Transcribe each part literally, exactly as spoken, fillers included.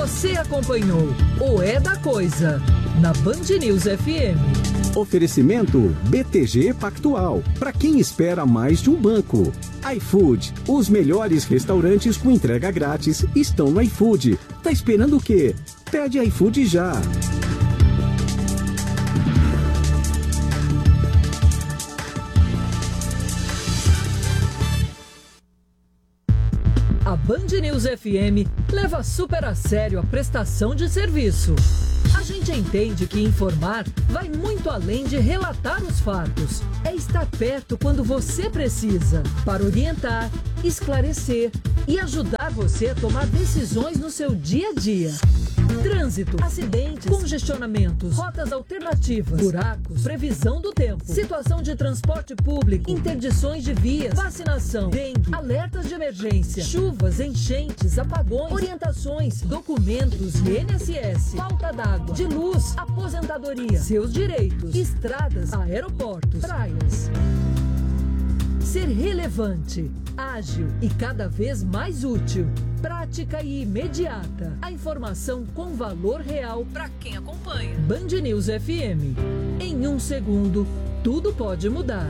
Você acompanhou o É da Coisa na Band News F M. Oferecimento B T G Pactual. Para quem espera mais de um banco. iFood. Os melhores restaurantes com entrega grátis estão no iFood. Tá esperando o quê? Pede iFood já. A Band News F M leva super a sério a prestação de serviço. A gente entende que informar vai muito além de relatar os fatos. É estar perto quando você precisa, para orientar, esclarecer e ajudar você a tomar decisões no seu dia a dia. Trânsito, acidentes, congestionamentos, rotas alternativas, buracos, previsão do tempo, situação de transporte público, interdições de vias, vacinação, dengue, alertas de emergência, chuvas, enchentes, apagões, orientações, documentos, I N S S, falta d'água, de luz, aposentadoria, seus direitos, estradas, aeroportos, praias. Ser relevante, ágil e cada vez mais útil. Prática e imediata. A informação com valor real para quem acompanha. Band News F M. Em um segundo, tudo pode mudar.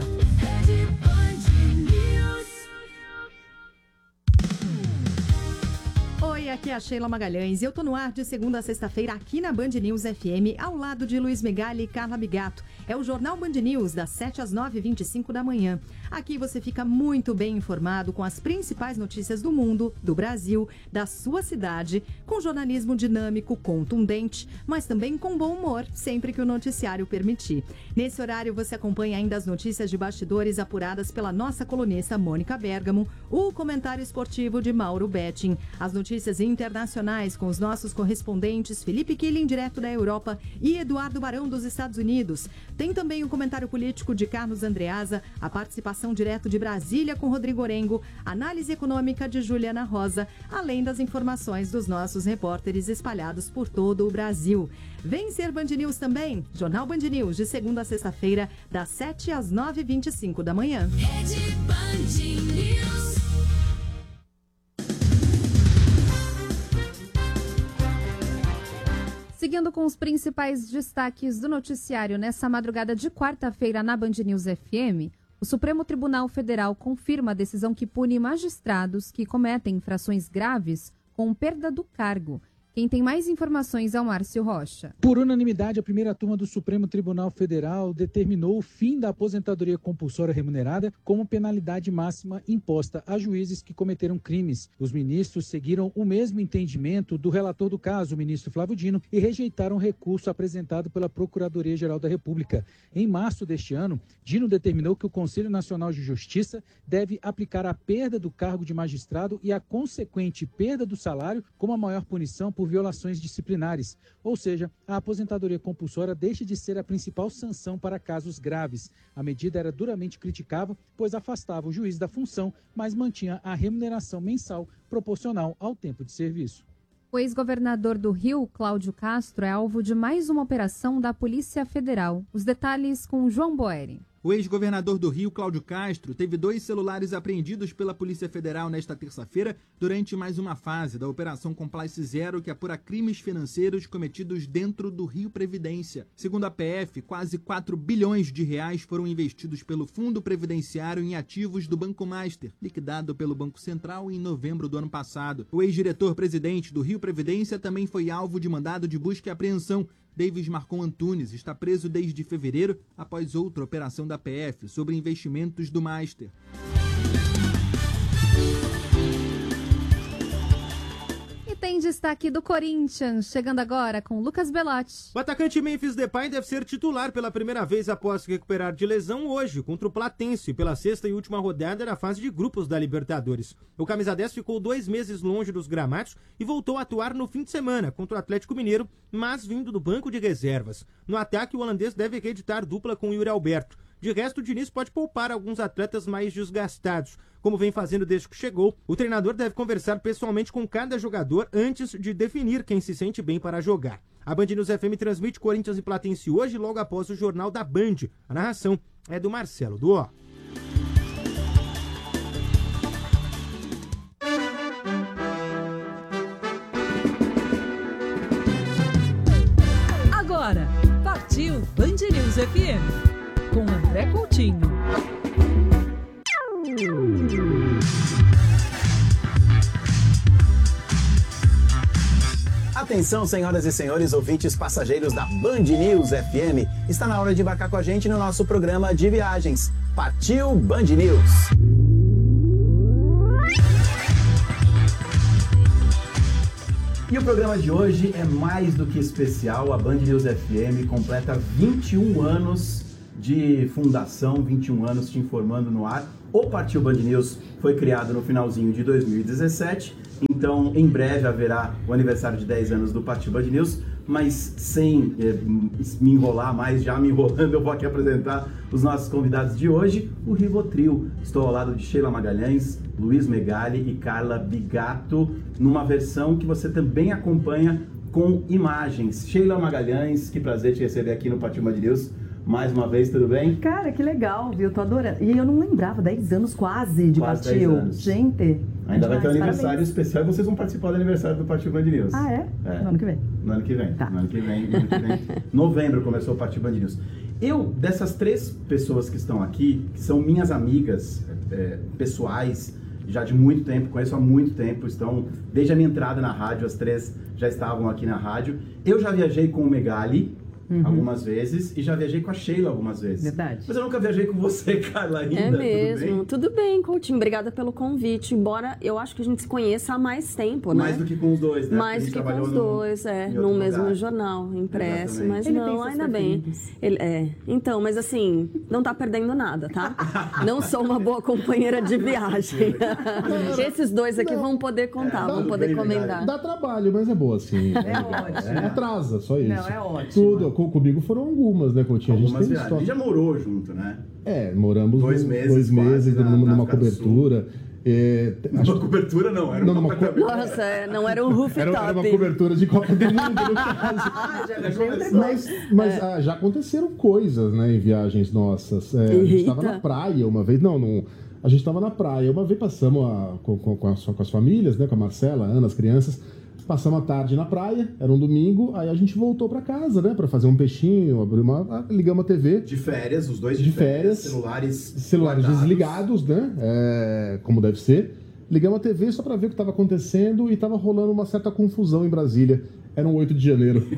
Oi, aqui é a Sheila Magalhães e eu tô no ar de segunda a sexta-feira aqui na Band News F M, ao lado de Luiz Megali e Carla Bigato. É o Jornal Band News, das sete às nove e vinte e cinco da manhã. Aqui você fica muito bem informado com as principais notícias do mundo, do Brasil, da sua cidade, com jornalismo dinâmico, contundente, mas também com bom humor, sempre que o noticiário permitir. Nesse horário você acompanha ainda as notícias de bastidores apuradas pela nossa colunista Mônica Bergamo, o comentário esportivo de Mauro Betting, as notícias internacionais com os nossos correspondentes Felipe Killing, direto da Europa, e Eduardo Barão, dos Estados Unidos. Tem também o comentário político de Carlos Andreasa, a participação direto de Brasília com Rodrigo Orengo, análise econômica de Juliana Rosa, além das informações dos nossos repórteres espalhados por todo o Brasil. Vem ser Band News também, Jornal Band News, de segunda a sexta-feira, das sete às nove e vinte e cinco da manhã. Rede Band News. Seguindo com os principais destaques do noticiário nessa madrugada de quarta-feira na Band News F M, o Supremo Tribunal Federal confirma a decisão que pune magistrados que cometem infrações graves com perda do cargo. Quem tem mais informações é o Márcio Rocha. Por unanimidade, a primeira turma do Supremo Tribunal Federal determinou o fim da aposentadoria compulsória remunerada como penalidade máxima imposta a juízes que cometeram crimes. Os ministros seguiram o mesmo entendimento do relator do caso, o ministro Flávio Dino, e rejeitaram o recurso apresentado pela Procuradoria-Geral da República. Em março deste ano, Dino determinou que o Conselho Nacional de Justiça deve aplicar a perda do cargo de magistrado e a consequente perda do salário como a maior punição por violações disciplinares, ou seja, a aposentadoria compulsória deixa de ser a principal sanção para casos graves. A medida era duramente criticável, pois afastava o juiz da função, mas mantinha a remuneração mensal proporcional ao tempo de serviço. O ex-governador do Rio, Cláudio Castro, é alvo de mais uma operação da Polícia Federal. Os detalhes com João Boeri. O ex-governador do Rio, Cláudio Castro, teve dois celulares apreendidos pela Polícia Federal nesta terça-feira durante mais uma fase da Operação Complice Zero, que apura crimes financeiros cometidos dentro do Rio Previdência. Segundo a P F, quase quatro bilhões de reais foram investidos pelo Fundo Previdenciário em ativos do Banco Master, liquidado pelo Banco Central em novembro do ano passado. O ex-diretor-presidente do Rio Previdência também foi alvo de mandado de busca e apreensão. Davis Marcon Antunes está preso desde fevereiro após outra operação da P F sobre investimentos do Master. E tem destaque do Corinthians, chegando agora com Lucas Belotti. O atacante Memphis Depay deve ser titular pela primeira vez após se recuperar de lesão hoje contra o Platense, pela sexta e última rodada da fase de grupos da Libertadores. O camisa dez ficou dois meses longe dos gramados e voltou a atuar no fim de semana contra o Atlético Mineiro, mas vindo do banco de reservas. No ataque, o holandês deve reeditar dupla com o Yuri Alberto. De resto, o Diniz pode poupar alguns atletas mais desgastados. Como vem fazendo desde que chegou, o treinador deve conversar pessoalmente com cada jogador antes de definir quem se sente bem para jogar. A Band News F M transmite Corinthians e Platense hoje, logo após o Jornal da Band. A narração é do Marcelo Duó. F M, com André Coutinho. Atenção, senhoras e senhores, ouvintes passageiros da Band News F M. Está na hora de embarcar com a gente no nosso programa de viagens. Partiu Band News! E o programa de hoje é mais do que especial. A Band News F M completa vinte e um anos de fundação, vinte e um anos te informando no ar. O Partiu Band News foi criado no finalzinho de dois mil e dezessete, então em breve haverá o aniversário de dez anos do Partiu Band News, mas sem eh, me enrolar mais, já me enrolando, eu vou aqui apresentar os nossos convidados de hoje, o Rivotril. Estou ao lado de Sheila Magalhães, Luiz Megali e Carla Bigato, numa versão que você também acompanha com imagens. Sheila Magalhães, que prazer te receber aqui no Partiu Band News. Mais uma vez, tudo bem? Cara, que legal, viu? Tô adorando. E eu não lembrava, dez anos quase de Quase Partiu. dez anos. Gente. Ainda vai ter um demais, aniversário parabéns. especial e vocês vão participar do aniversário do Partiu Band News. Ah, é? É. No ano que vem. No ano que vem. Tá. No ano que vem, no ano que vem. Novembro começou o Partiu Band News. Eu, dessas três pessoas que estão aqui, que são minhas amigas é, pessoais, já de muito tempo, conheço há muito tempo, estão, desde a minha entrada na rádio, as três já estavam aqui na rádio. Eu já viajei com o Megali, Uhum. algumas vezes, e já viajei com a Sheila algumas vezes. Verdade. Mas eu nunca viajei com você, Carla, ainda. É mesmo. Tudo bem, Tudo bem, Coutinho. Obrigada pelo convite. Embora eu acho que a gente se conheça há mais tempo, né? Mais do que com os dois, né? Mais do que com os dois, é. No mesmo lugar. Jornal, impresso. Exatamente. Mas Ele não, ainda bem. Ele, é. Então, mas assim, não tá perdendo nada, tá? Não sou uma boa companheira de viagem. Esses dois aqui não. vão poder contar, é, vão poder bem, comentar. Dá trabalho, mas é boa, assim. É, é ótimo. É, atrasa, só isso. Não, é ótimo. Tudo, comigo foram algumas, né, Coutinho? Algumas a gente tem viagens. A gente já morou junto, né? É, moramos dois um, meses, dois meses na, numa, na numa cobertura. É, uma acho... cobertura não, era não, uma co... Nossa, não era um rooftop. Era, era uma cobertura de Copa do Mundo, no caso. Ah, já, já mas mas é. ah, já aconteceram coisas, né, em viagens nossas. É, a gente estava na praia uma vez, não, não a gente estava na praia, uma vez passamos a, com, com, com, as, com as famílias, né, com a Marcela, a Ana, as crianças. Passamos a tarde na praia, era um domingo, aí a gente voltou pra casa, né, pra fazer um peixinho, abrir uma, ligamos a T V. De férias, os dois de, de férias, férias, celulares celulares guardados. desligados, né, é, como deve ser. Ligamos a T V só pra ver o que estava acontecendo e estava rolando uma certa confusão em Brasília. Era um oito de janeiro.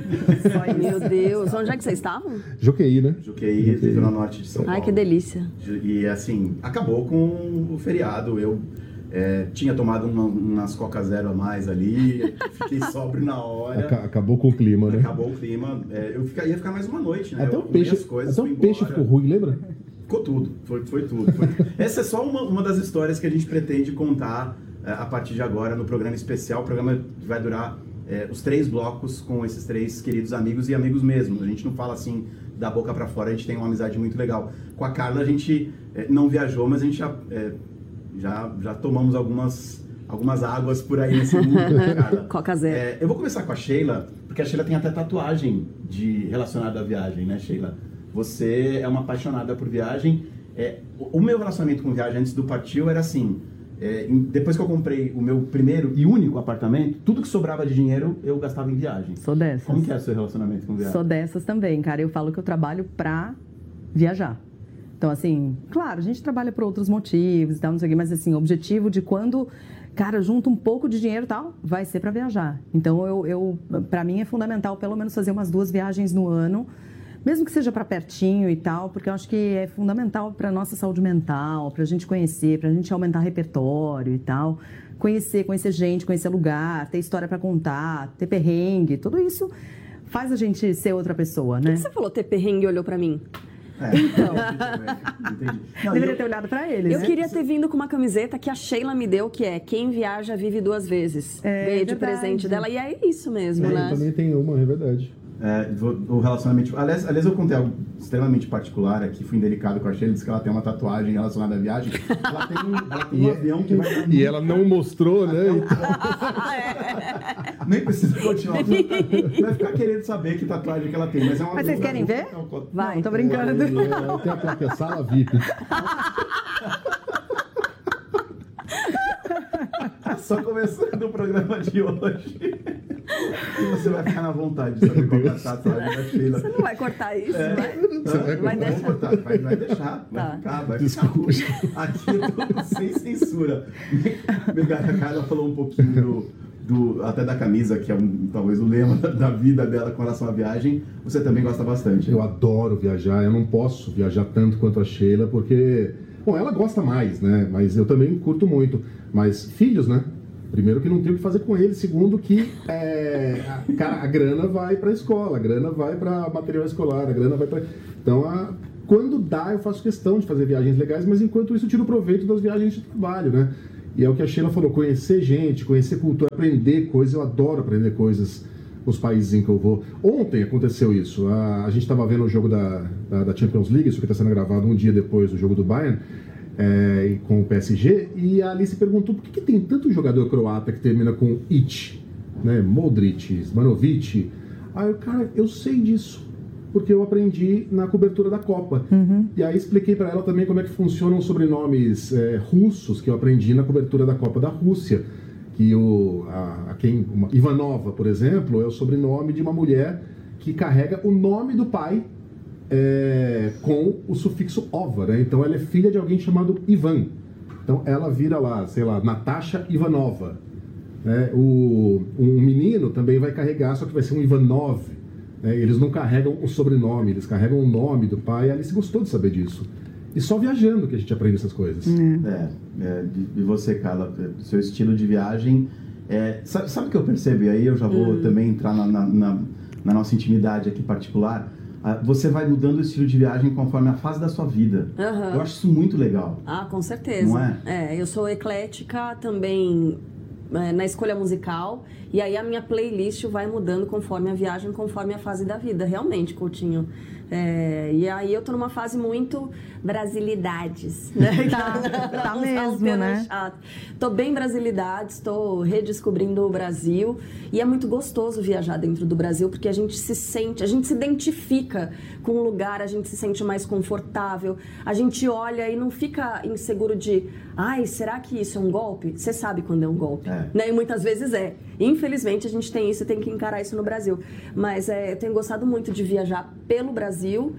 Meu Deus, onde é que vocês estavam? Joqueí, né? Joqueí, Zona Norte de São Paulo. Ai, que delícia. E assim, acabou com o feriado, eu... É, tinha tomado uma, umas Coca Zero a mais ali, fiquei sóbrio na hora. Acabou com o clima, né? Acabou o clima. É, eu fica, ia ficar mais uma noite, né? Até eu o peixe, as coisas, até o peixe ficou ruim, lembra? Ficou tudo, foi, foi tudo. Foi. Essa é só uma, uma das histórias que a gente pretende contar é, a partir de agora no programa especial. O programa vai durar é, os três blocos com esses três queridos amigos e amigos mesmo. A gente não fala assim da boca pra fora, a gente tem uma amizade muito legal. Com a Carla a gente é, não viajou, mas a gente já... É, Já, já tomamos algumas, algumas águas por aí nesse mundo, né, Carla? Coca Zero. É, eu vou começar com a Sheila, porque a Sheila tem até tatuagem de, relacionada à viagem, né, Sheila? Você é uma apaixonada por viagem. É, o, o meu relacionamento com viagem antes do Partiu era assim, é, depois que eu comprei o meu primeiro e único apartamento, tudo que sobrava de dinheiro eu gastava em viagem. Sou dessas. Como que é o seu relacionamento com viagem? Sou dessas também, cara. Eu falo que eu trabalho pra viajar. Então, assim, claro, a gente trabalha por outros motivos e tal, não sei o quê, mas, assim, o objetivo de quando, cara, junta um pouco de dinheiro e tal, vai ser para viajar. Então, eu, eu para mim é fundamental, pelo menos, fazer umas duas viagens no ano, mesmo que seja para pertinho e tal, porque eu acho que é fundamental para nossa saúde mental, para a gente conhecer, para a gente aumentar repertório e tal. Conhecer, conhecer gente, conhecer lugar, ter história para contar, ter perrengue, tudo isso faz a gente ser outra pessoa, né? Por que você falou ter perrengue e olhou para mim? É, então, entendi. Não, deveria eu, ter olhado pra eles. Eu né? queria ter vindo com uma camiseta que a Sheila me deu, que é quem viaja vive duas vezes. É, Ganhei de verdade. presente dela e é isso mesmo, É, né? eu também tenho uma, é verdade. É, o relacionamento... Aliás, aliás, eu contei algo extremamente particular aqui, fui indelicado com a Sheila, disse que ela tem uma tatuagem relacionada à viagem. Ela tem um, ela tem um avião que vai... E ela não mostrou, né? Então... Nem precisa continuar. Vai ficar querendo saber que tatuagem que ela tem. Mas, é uma mas vocês querem ver? Vai, não, tô brincando. É, tem a placa Sala V I P. Só começando o programa de hoje. E você vai ficar na vontade de saber qual é a tatuagem da Sheila. Você não vai cortar isso, É. vai? Vai, Vai deixar. cortar, vai, vai deixar, vai Tá. ficar, vai Desculpa. ficar. Aqui é tudo sem censura. A Carla falou um pouquinho do, do, até da camisa, que é um, talvez o lema da vida dela com relação à viagem. Você também gosta bastante. Eu adoro viajar, eu não posso viajar tanto quanto a Sheila, porque... Bom, ela gosta mais, né? Mas eu também curto muito. Mas filhos, né? Primeiro que não tem o que fazer com eles. Segundo que é, a, cara, a grana vai para a escola, a grana vai para material escolar, a grana vai para... Então, a, quando dá, eu faço questão de fazer viagens legais, mas enquanto isso eu tiro proveito das viagens de trabalho, né? E é o que a Sheila falou, conhecer gente, conhecer cultura, aprender coisas. Eu adoro aprender coisas nos países em que eu vou. Ontem aconteceu isso. A, a gente estava vendo o jogo da, da, da Champions League, isso que está sendo gravado um dia depois do jogo do Bayern, é, com o P S G, e a Alice perguntou por que, que tem tanto jogador croata que termina com Ić, né? Modric, Zmanovic. Aí, cara, eu sei disso, porque eu aprendi na cobertura da Copa. Uhum. E aí expliquei para ela também como é que funcionam os sobrenomes é, russos que eu aprendi na cobertura da Copa da Rússia. Que o, a, a quem, uma, Ivanova, por exemplo, é o sobrenome de uma mulher que carrega o nome do pai é, com o sufixo ova, né? Então ela é filha de alguém chamado Ivan. Então ela vira lá, sei lá, Natasha Ivanova. Né? O, um menino também vai carregar, só que vai ser um Ivanov. Né? Eles não carregam o sobrenome, eles carregam o nome do pai. A Alice gostou de saber disso. E só viajando que a gente aprende essas coisas. É, é de, de você, Carla, seu estilo de viagem. É, sabe, sabe o que eu percebo? E aí eu já vou Hum. também entrar na, na, na, na nossa intimidade aqui particular. Ah, você vai mudando o estilo de viagem conforme a fase da sua vida. Aham. Eu acho isso muito legal. Ah, com certeza. Não é? É, eu sou eclética também é, na escolha musical. E aí a minha playlist vai mudando conforme a viagem, conforme a fase da vida. Realmente, Coutinho. É, e aí eu tô numa fase muito brasilidades, né? Tá, tá Usar um mesmo, termo né? chato. Tô bem brasilidades, tô redescobrindo o Brasil. E é muito gostoso viajar dentro do Brasil, porque a gente se sente, a gente se identifica com o lugar, a gente se sente mais confortável. A gente olha e não fica inseguro de, ai, será que isso é um golpe? Você sabe quando é um golpe, É. né? E muitas vezes é. Infelizmente a gente tem isso e tem que encarar isso no Brasil. Mas é, eu tenho gostado muito de viajar pelo Brasil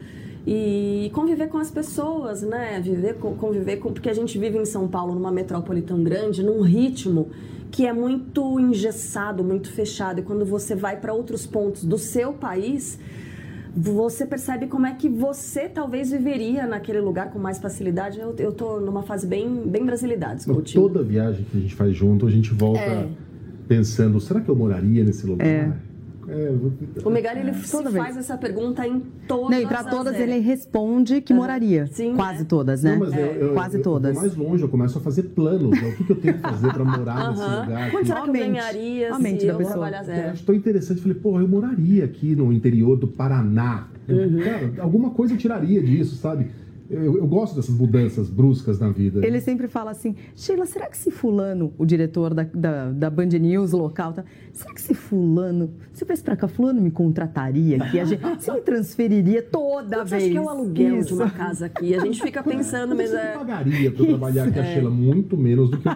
e conviver com as pessoas, né? Viver, com- conviver com... Porque a gente vive em São Paulo, numa metrópole tão grande, num ritmo que é muito engessado, muito fechado. E quando você vai para outros pontos do seu país, você percebe como é que você talvez viveria naquele lugar com mais facilidade. Eu, eu tô numa fase bem, bem brasilidades, Então, Coutinho. toda viagem que a gente faz junto, a gente volta É. pensando, será que eu moraria nesse lugar? É. É, O Megali, ele se Toda vez. faz essa pergunta em todas Não, e para as todas vezes. ele responde que Aham. moraria. Sim, Quase é. todas, né? Não, mas eu- eu- Quase eu- todas. Eu vou mais longe, eu começo a fazer planos. Né? O que, que eu tenho que fazer para morar nesse Aham. lugar? Quanto será que eu Aumente. ganharia Aumente se da eu pessoa. trabalhar Eu zero? acho tão interessante. Falei, porra, eu moraria aqui no interior do Paraná. Uhum. Cara, alguma coisa eu tiraria disso, sabe? Eu, eu gosto dessas mudanças bruscas na vida. Ele sempre fala assim, Sheila, será que se fulano, o diretor da, da, da Band News local, tá, será que se fulano, se eu viesse pra cá, fulano me contrataria aqui, a gente, você me transferiria toda Quanto vez? acha que é o aluguel Isso. de uma casa aqui? A gente fica pensando, mas Você é... pagaria pra eu trabalhar aqui a Sheila muito menos do que eu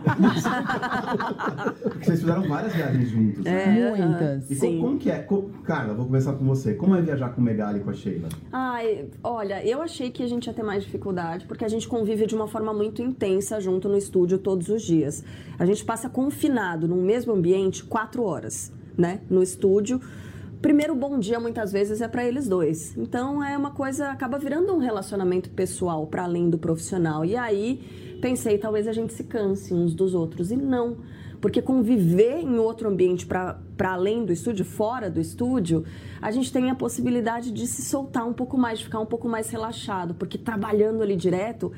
Porque vocês fizeram várias viagens juntos. É, Né? Muitas. E co- sim. como que é? Co- Carla, vou começar com você. Como é viajar com o Megali e com a Sheila? Ai, olha, eu achei que a gente ia ter mais dificuldade, porque a gente convive de uma forma muito intensa junto no estúdio todos os dias. A gente passa confinado num mesmo ambiente quatro horas, né, no estúdio. Primeiro bom dia, muitas vezes, é para eles dois. Então, é uma coisa, acaba virando um relacionamento pessoal para além do profissional. E aí, pensei, talvez a gente se canse uns dos outros. E não, porque conviver em outro ambiente para além do estúdio, fora do estúdio, a gente tem a possibilidade de se soltar um pouco mais, de ficar um pouco mais relaxado. Porque trabalhando ali direto,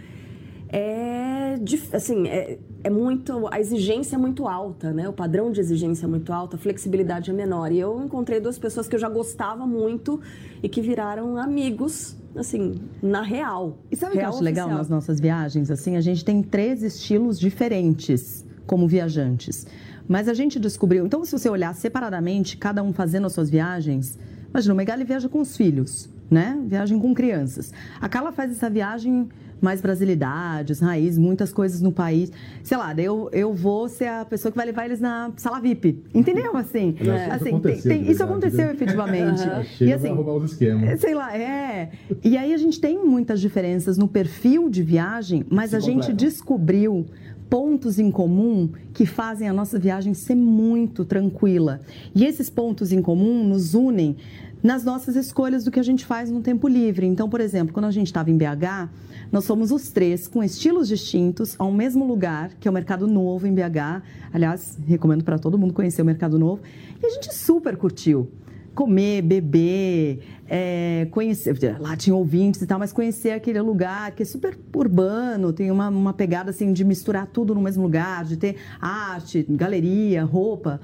é, dif- assim, é, é muito, a exigência é muito alta, né? O padrão de exigência é muito alto, a flexibilidade é menor. E eu encontrei duas pessoas que eu já gostava muito e que viraram amigos, assim, na real. E sabe o que eu Real acho legal oficial. nas nossas viagens? Assim, a gente tem três estilos diferentes como viajantes. Mas a gente descobriu... Então, se você olhar separadamente, cada um fazendo as suas viagens... Imagina, o Megali viaja com os filhos, né? Viagem com crianças. A Carla faz essa viagem mais brasilidades, raiz, muitas coisas no país. Sei lá, eu, eu vou ser a pessoa que vai levar eles na sala V I P. Entendeu? Assim, é. assim isso tem, tem, isso aconteceu, né? Efetivamente. Chega e assim, pra roubar os esquemas. Sei lá, é. E aí a gente tem muitas diferenças no perfil de viagem, mas Se a gente completam. descobriu pontos em comum que fazem a nossa viagem ser muito tranquila. E esses pontos em comum nos unem nas nossas escolhas do que a gente faz no tempo livre. Então, por exemplo, quando a gente estava em B H, nós fomos os três com estilos distintos ao mesmo lugar, que é o Mercado Novo em B H. Aliás, recomendo para todo mundo conhecer o Mercado Novo. E a gente super curtiu. Comer, beber, é, conhecer, lá tinha ouvintes e tal, mas conhecer aquele lugar que é super urbano, tem uma, uma pegada assim de misturar tudo no mesmo lugar, de ter arte, galeria, roupa.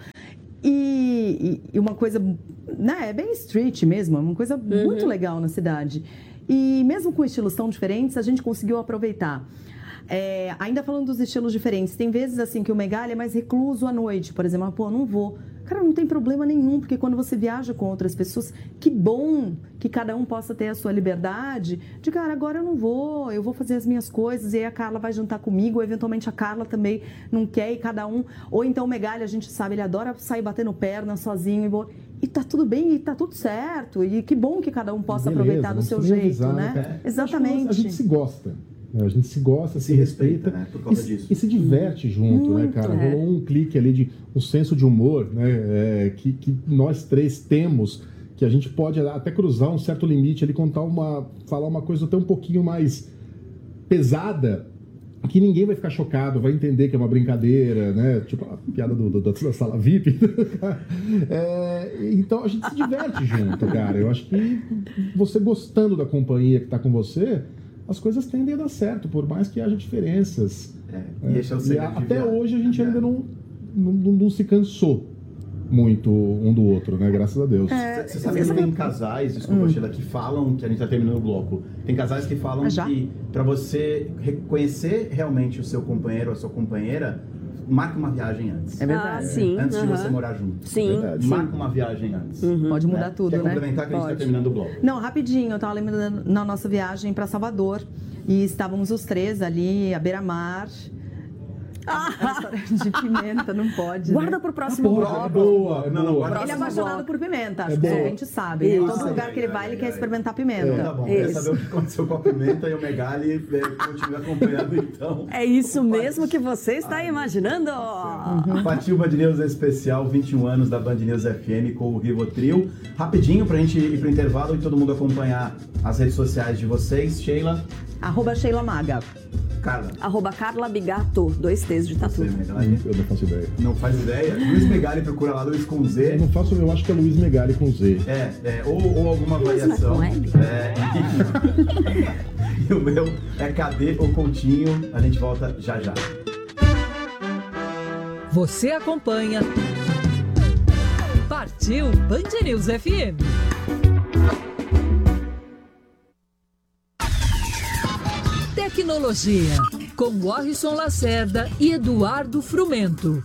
E, e, e uma coisa, né, é bem street mesmo, é uma coisa uhum. muito legal na cidade. E mesmo com estilos tão diferentes, a gente conseguiu aproveitar. É, ainda falando dos estilos diferentes, tem vezes assim que o Megali é mais recluso à noite, por exemplo, pô, não vou. Cara, não tem problema nenhum, porque quando você viaja com outras pessoas, que bom que cada um possa ter a sua liberdade de, cara, agora eu não vou, eu vou fazer as minhas coisas, e aí a Carla vai jantar comigo, ou eventualmente a Carla também não quer, e cada um... Ou então o Megali, a gente sabe, ele adora sair batendo perna sozinho, e, bo... e tá tudo bem, e tá tudo certo, e que bom que cada um possa Beleza, aproveitar do seu jeito, avisar, né? né? Exatamente. A gente se gosta. A gente se gosta, se, se respeita, respeita né? Por causa e, disso. E se diverte junto, Muito, né, cara? é. Rolou um clique ali de um senso de humor, né? É, que, que nós três temos, que a gente pode até cruzar um certo limite ali, contar uma, falar uma coisa até um pouquinho mais pesada, que ninguém vai ficar chocado, vai entender que é uma brincadeira, né? Tipo a piada do, do, da sala V I P. É, então a gente se diverte junto, cara. Eu acho que você gostando da companhia que tá com você, as coisas tendem a dar certo, por mais que haja diferenças. É, e esse é o segredo e até viagem. hoje a gente ainda não, não, não se cansou muito um do outro, né? Graças a Deus. Você é, sabe que tem casais, desculpa, hum. Sheila, que falam, que a gente tá terminando o bloco, tem casais que falam ah, que para você reconhecer realmente o seu companheiro ou a sua companheira, marca uma viagem antes. É verdade. Ah, sim. Antes uh-huh. de você morar junto. Sim. É marca uma viagem antes. Uhum. Pode mudar né? tudo, Quer né? complementar que a gente está terminando o bloco. Não, rapidinho. Eu tava lembrando na nossa viagem para Salvador e estávamos os três ali à beira-mar. Ah. De pimenta, não pode. Guarda né? pro próximo Boa, bloco. boa, não, não, boa. Ele é apaixonado por pimenta, acho é que boa. a gente sabe. Né? Isso. Todo lugar que ele vai, ele quer experimentar pimenta. Então, tá bom. Quer saber o que aconteceu com a pimenta e o Megali é, continua acompanhando, então. É isso mesmo que você está ah, imaginando. Uhum. Partiu Band News especial, vinte e um anos da Band News F M com o Rivotril. Rapidinho pra gente ir pro intervalo e todo mundo acompanhar as redes sociais de vocês. Sheila. Arroba Sheila Maga. Carla. Arroba Carla Bigato, dois T's de tatu. Eu não faço ideia. Não faz ideia? Luiz Megali, procura lá, Luiz com Z. Eu não faço, eu acho que é Luiz Megali com Z. É, é ou, ou alguma Luiz variação. Não é com L? É, e o meu é Cadê o Coutinho? A gente volta já já. Você acompanha Partiu Band News F M. Tecnologia, com Warrison Lacerda e Eduardo Frumento.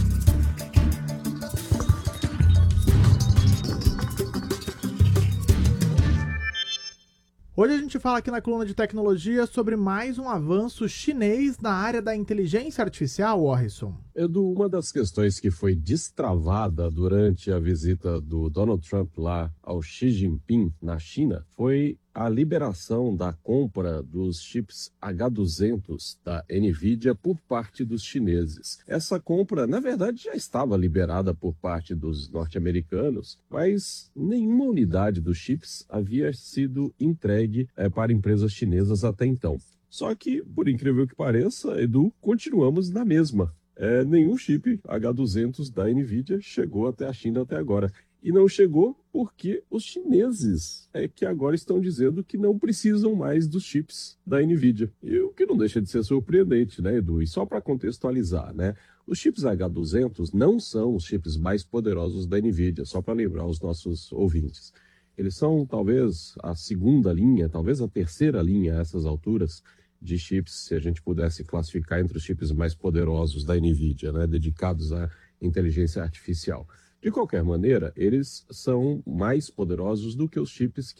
Hoje a gente fala aqui na coluna de tecnologia sobre mais um avanço chinês na área da inteligência artificial, Warrison. Edu, uma das questões que foi destravada durante a visita do Donald Trump lá ao Xi Jinping na China foi a liberação da compra dos chips H duzentos da NVIDIA por parte dos chineses. Essa compra, na verdade, já estava liberada por parte dos norte-americanos, mas nenhuma unidade dos chips havia sido entregue é, para empresas chinesas até então. Só que, por incrível que pareça, Edu, continuamos na mesma. É, nenhum chip H duzentos da NVIDIA chegou até a China até agora. E não chegou porque os chineses é que agora estão dizendo que não precisam mais dos chips da NVIDIA. E o que não deixa de ser surpreendente, né, Edu? E só para contextualizar, né? Os chips H duzentos não são os chips mais poderosos da NVIDIA, só para lembrar os nossos ouvintes. Eles são talvez a segunda linha, talvez a terceira linha a essas alturas de chips, se a gente pudesse classificar entre os chips mais poderosos da NVIDIA, né, dedicados à inteligência artificial. De qualquer maneira, eles são mais poderosos do que os chips que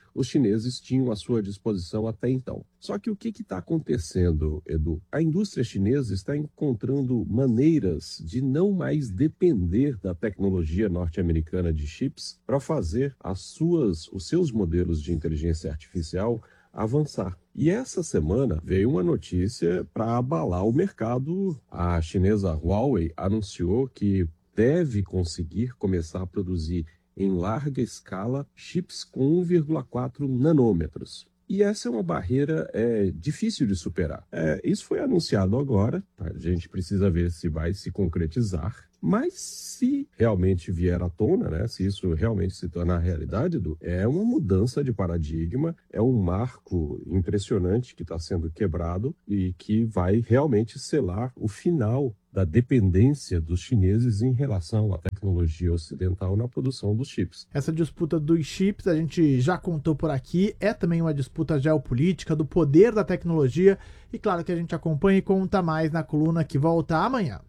os chineses tinham à sua disposição até então. Só que o que está acontecendo, Edu? A indústria chinesa está encontrando maneiras de não mais depender da tecnologia norte-americana de chips para fazer as suas, os seus modelos de inteligência artificial avançar. E essa semana veio uma notícia para abalar o mercado. A chinesa Huawei anunciou que deve conseguir começar a produzir em larga escala chips com um vírgula quatro nanômetros. E essa é uma barreira é, difícil de superar. É, isso foi anunciado agora, a gente precisa ver se vai se concretizar, mas se realmente vier à tona, né, se isso realmente se tornar realidade, Edu, é uma mudança de paradigma, é um marco impressionante que está sendo quebrado e que vai realmente selar o final da dependência dos chineses em relação à tecnologia ocidental na produção dos chips. Essa disputa dos chips, a gente já contou por aqui, é também uma disputa geopolítica, do poder da tecnologia, e claro que a gente acompanha e conta mais na coluna que volta amanhã.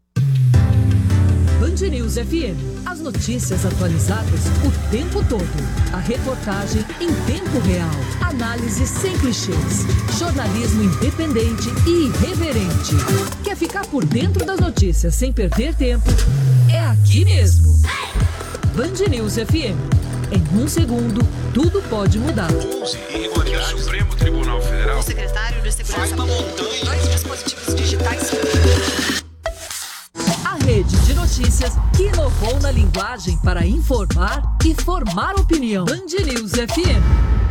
Band News F M. As notícias atualizadas o tempo todo. A reportagem em tempo real. Análise sem clichês. Jornalismo independente e irreverente. Quer ficar por dentro das notícias sem perder tempo? É aqui mesmo. Band News F M. Em um segundo, tudo pode mudar. onze irregularidades. O Supremo Tribunal Federal. O secretário de Segurança. Faz uma montanha. Dois dispositivos digitais. Rede de notícias que inovou na linguagem para informar e formar opinião. Band News F M.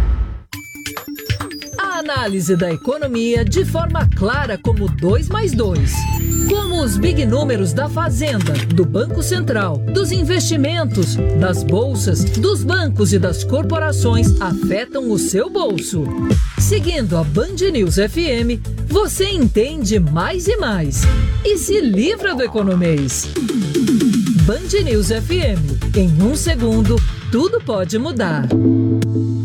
A análise da economia de forma clara como dois mais dois. Como os big números da Fazenda, do Banco Central, dos investimentos, das bolsas, dos bancos e das corporações afetam o seu bolso. Seguindo a Band News F M, você entende mais e mais e se livra do economês. Band News F M. Em um segundo, tudo pode mudar.